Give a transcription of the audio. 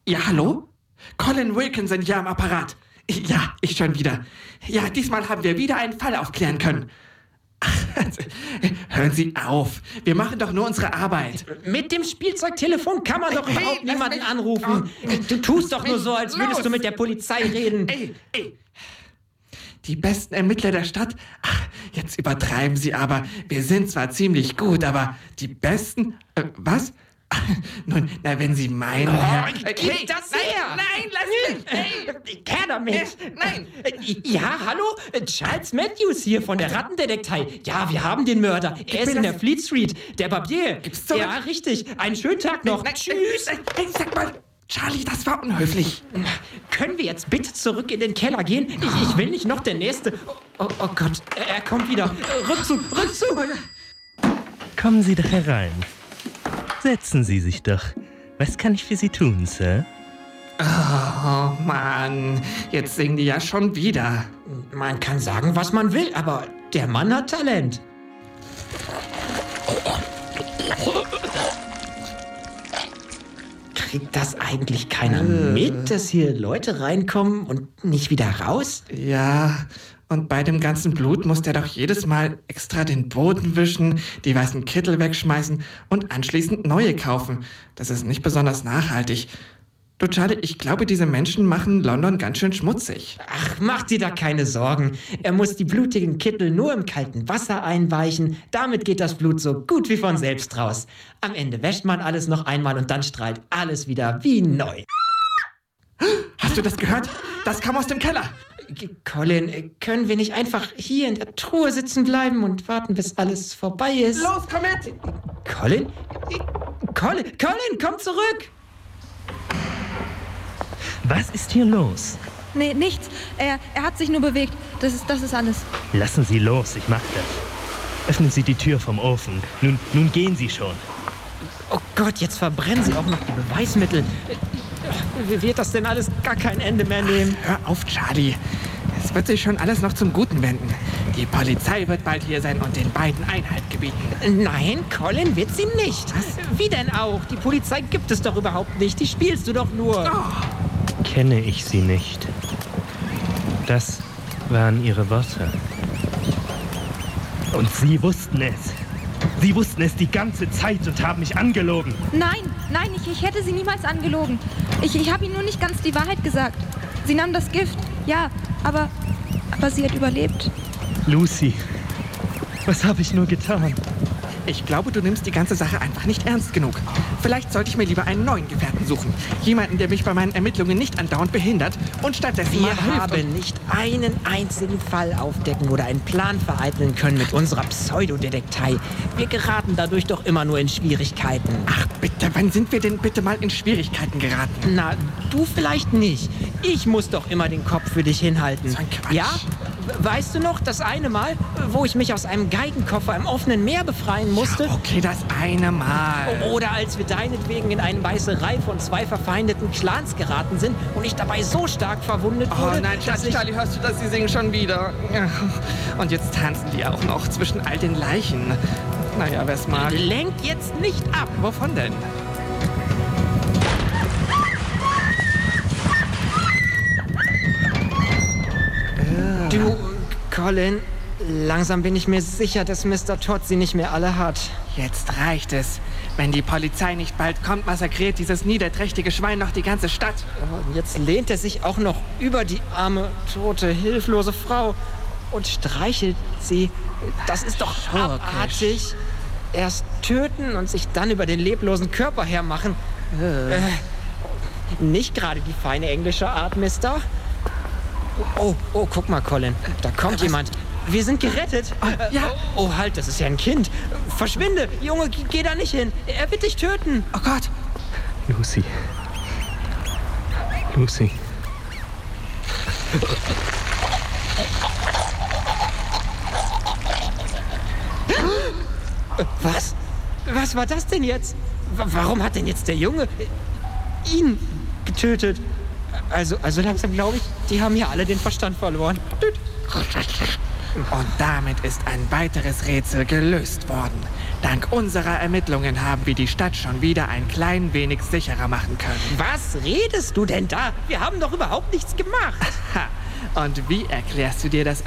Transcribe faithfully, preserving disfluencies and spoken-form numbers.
Ja, hallo? Colin Wilkinson hier am Apparat. Ja, ich schon wieder. Ja, diesmal haben wir wieder einen Fall aufklären können. Ach, hören Sie auf. Wir machen doch nur unsere Arbeit. Mit dem Spielzeugtelefon kann man doch Hey, überhaupt lass niemanden mich- anrufen. Oh, Du tust doch lass nur mich so, als würdest los. du mit der Polizei reden. Ey, ey. Die besten Ermittler der Stadt? Ach, jetzt übertreiben Sie aber. Wir sind zwar ziemlich gut, aber die besten... Äh, was? Nun, na, wenn Sie meinen... Herr- Äh, gib das nein, her! Nein, lass mich! Hey. Her damit! Äh, nein. Äh, Ja, hallo? Äh, Charles Matthews hier von der Rattendetektei. Ja, wir haben den Mörder. Er ist mir in das- der Fleet Street. Der Barbier. Gib's zurück. Ja, richtig. Einen schönen Tag noch. Nein, Tschüss. Nein, nein, sag mal, Charlie, das war unhöflich. Können wir jetzt bitte zurück in den Keller gehen? Ich, ich will nicht noch der Nächste. Oh, oh Gott, er, er kommt wieder. Äh, Rückzug, Rückzug. Kommen Sie doch herein. Setzen Sie sich doch. Was kann ich für Sie tun, Sir? Oh, Mann, jetzt singen die ja schon wieder. Man kann sagen, was man will, aber der Mann hat Talent. Kriegt das eigentlich keiner mit, dass hier Leute reinkommen und nicht wieder raus? Ja, und bei dem ganzen Blut muss der doch jedes Mal extra den Boden wischen, die weißen Kittel wegschmeißen und anschließend neue kaufen. Das ist nicht besonders nachhaltig. Du, Charlie, ich glaube, diese Menschen machen London ganz schön schmutzig. Ach, mach dir da keine Sorgen. Er muss die blutigen Kittel nur im kalten Wasser einweichen. Damit geht das Blut so gut wie von selbst raus. Am Ende wäscht man alles noch einmal und dann strahlt alles wieder wie neu. Hast du das gehört? Das kam aus dem Keller. G- Colin, können wir nicht einfach hier in der Truhe sitzen bleiben und warten, bis alles vorbei ist? Los, komm mit! Colin? Colin, Colin, komm zurück! Was ist hier los? Nee, nichts. Er, er hat sich nur bewegt. Das ist, das ist alles. Lassen Sie los, ich mach das. Öffnen Sie die Tür vom Ofen. Nun, nun gehen Sie schon. Oh Gott, jetzt verbrennen sie auch noch die Beweismittel. Wie wird das denn alles gar kein Ende mehr nehmen? Hör auf, Charlie. Es wird sich schon alles noch zum Guten wenden. Die Polizei wird bald hier sein und den beiden Einhalt gebieten. Nein, Colin wird sie nicht. Was? Wie denn auch? Die Polizei gibt es doch überhaupt nicht. Die spielst du doch nur. Kenne ich Sie nicht. Das waren Ihre Worte. Und Sie wussten es. Sie wussten es die ganze Zeit und haben mich angelogen. Nein, nein, ich, ich hätte sie niemals angelogen. Ich, ich habe ihnen nur nicht ganz die Wahrheit gesagt. Sie nahm das Gift, ja, aber, aber sie hat überlebt. Lucy, was habe ich nur getan? Ich glaube, du nimmst die ganze Sache einfach nicht ernst genug. Vielleicht sollte ich mir lieber einen neuen Gefährten suchen. Jemanden, der mich bei meinen Ermittlungen nicht andauernd behindert und stattdessen Wir mal hilft. haben nicht einen einzigen Fall aufdecken oder einen Plan vereiteln können mit unserer Pseudodetektei. Wir geraten dadurch doch immer nur in Schwierigkeiten. Ach bitte, wann sind wir denn bitte mal in Schwierigkeiten geraten? Na, du vielleicht nicht. Ich muss doch immer den Kopf für dich hinhalten. So ein Quatsch. Ja? Weißt du noch, das eine Mal, wo ich mich aus einem Geigenkoffer im offenen Meer befreien musste? Okay, das eine Mal. Oder als wir deinetwegen in eine Beißerei von zwei verfeindeten Clans geraten sind und ich dabei so stark verwundet Oh wurde, nein, dass Charlie, ich... Charlie, hörst du das? Sie singen schon wieder. Und jetzt tanzen die auch noch zwischen all den Leichen. Naja, wer's mag. Lenkt jetzt nicht ab. Wovon denn? Du, Colin, langsam bin ich mir sicher, dass Mister Todd sie nicht mehr alle hat. Jetzt reicht es. Wenn die Polizei nicht bald kommt, massakriert dieses niederträchtige Schwein noch die ganze Stadt. Und jetzt lehnt er sich auch noch über die arme, tote, hilflose Frau und streichelt sie. Das ist doch Schurkisch. abartig. Erst töten und sich dann über den leblosen Körper hermachen. Äh, nicht gerade die feine englische Art, Mister. Oh, oh, guck mal, Colin. Da kommt jemand. Wir sind gerettet. Oh, ja. Oh, oh, halt, das ist ja ein Kind. Verschwinde. Junge, geh, geh da nicht hin. Er wird dich töten. Oh Gott. Lucy. Lucy. Was? Was war das denn jetzt? W- Warum hat denn jetzt der Junge ihn getötet? Also, also langsam glaube ich, die haben hier alle den Verstand verloren. Tüt. Und damit ist ein weiteres Rätsel gelöst worden. Dank unserer Ermittlungen haben wir die Stadt schon wieder ein klein wenig sicherer machen können. Was redest du denn da? Wir haben doch überhaupt nichts gemacht. Ha. Und wie erklärst du dir das